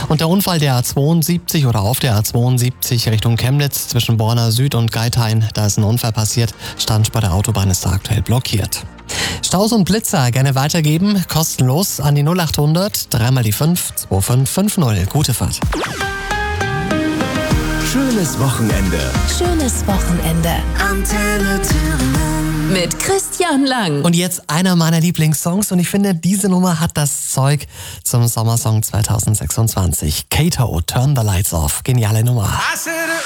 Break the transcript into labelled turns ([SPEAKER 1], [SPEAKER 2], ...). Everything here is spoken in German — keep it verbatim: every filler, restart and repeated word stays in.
[SPEAKER 1] Und der Unfall der A zweiundsiebzig oder auf der A zweiundsiebzig Richtung Chemnitz zwischen Borna Süd und Geithain, da ist ein Unfall passiert. Stand bei der Autobahn ist da aktuell blockiert. Staus und Blitzer gerne weitergeben, kostenlos an die null achthundert, dreimal die fünf, zwei fünf fünf null. Gute Fahrt.
[SPEAKER 2] Schönes Wochenende.
[SPEAKER 3] Schönes Wochenende.
[SPEAKER 4] Antenne Thüringen.
[SPEAKER 3] Mit Christian Lang.
[SPEAKER 1] Und jetzt einer meiner Lieblingssongs und ich finde, diese Nummer hat das Zeug zum Sommersong zwanzig sechsundzwanzig. Kato, Turn the Lights Off. Geniale Nummer.